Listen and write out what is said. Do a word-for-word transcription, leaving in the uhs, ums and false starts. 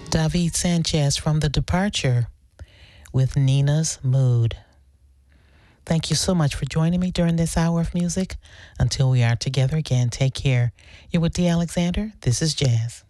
David Sanchez from The Departure with Nina's Mood. Thank you so much for joining me during this hour of music. Until we are together again, take care. You're with D. Alexander. This is Jazz.